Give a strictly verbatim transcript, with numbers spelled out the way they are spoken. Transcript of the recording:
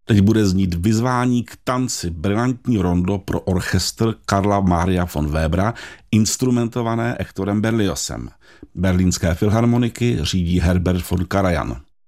Teď bude znít vyzvání k tanci brilantní rondo pro orchestr Karla Maria von Webera, instrumentované Hectorem Berliozem. Berlínské filharmoniky řídí Herbert von Karajan.